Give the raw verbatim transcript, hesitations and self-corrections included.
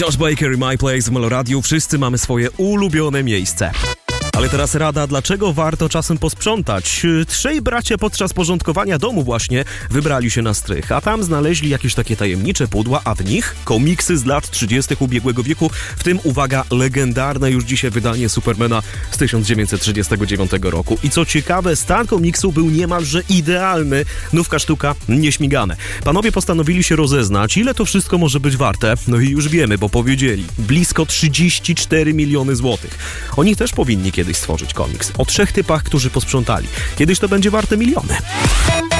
Josh Baker i My Place w Meloradiu. Wszyscy mamy swoje ulubione miejsce. Ale teraz rada, dlaczego warto czasem posprzątać. Trzej bracia podczas porządkowania domu właśnie wybrali się na strych, a tam znaleźli jakieś takie tajemnicze pudła, a w nich komiksy z lat trzydziestych ubiegłego wieku, w tym, uwaga, legendarne już dzisiaj wydanie Supermana z tysiąc dziewięćset trzydziestego dziewiątego roku. I co ciekawe, stan komiksu był niemalże idealny, nówka sztuka nieśmigane. Panowie postanowili się rozeznać, ile to wszystko może być warte. No i już wiemy, bo powiedzieli, blisko trzydzieści cztery miliony złotych. Oni też powinni kiedyś stworzyć komiks o trzech typach, którzy posprzątali. Kiedyś to będzie warte miliony.